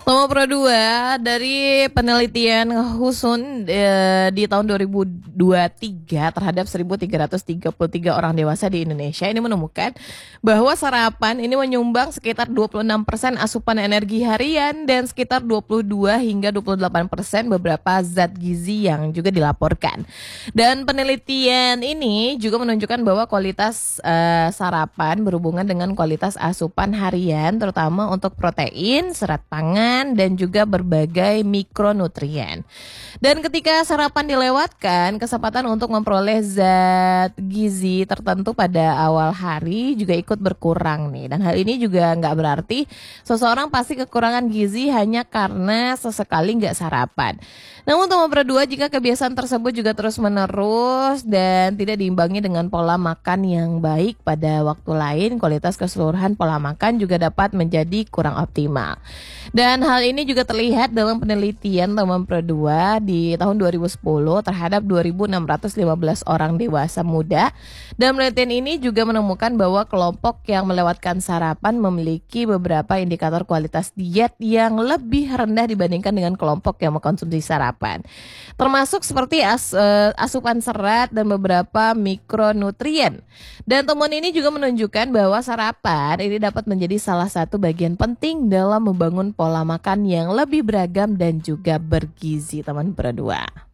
Tomo Pro 2 dari penelitian Husun di tahun 2023 terhadap 1.333 orang dewasa di Indonesia ini menemukan bahwa sarapan ini menyumbang sekitar 26% asupan energi harian dan sekitar 22 hingga 28% beberapa zat gizi yang juga dilaporkan. Dan penelitian ini juga menunjukkan bahwa kualitas sarapan berhubungan dengan kualitas asupan harian terutama untuk protein, serat pangan dan juga berbagai mikronutrien. Dan ketika sarapan dilewatkan, kesempatan untuk memperoleh zat gizi tertentu pada awal hari juga ikut berkurang nih. Dan hal ini juga nggak berarti seseorang pasti kekurangan gizi hanya karena sesekali nggak sarapan. Namun Tomo Pro 2 jika kebiasaan tersebut juga terus menerus dan tidak diimbangi dengan pola makan yang baik pada waktu lain, kualitas keseluruhan pola makan juga dapat menjadi kurang optimal. Dan hal ini juga terlihat dalam penelitian Tomo Pro 2 di tahun 2010 terhadap 2.615 orang dewasa muda. Dan penelitian ini juga menemukan bahwa kelompok yang melewatkan sarapan memiliki beberapa indikator kualitas diet yang lebih rendah dibandingkan dengan kelompok yang mengkonsumsi sarapan. Termasuk seperti asupan serat dan beberapa mikronutrien. Dan temuan ini juga menunjukkan bahwa sarapan ini dapat menjadi salah satu bagian penting dalam membangun pola makan yang lebih beragam dan juga bergizi, teman Pro 2.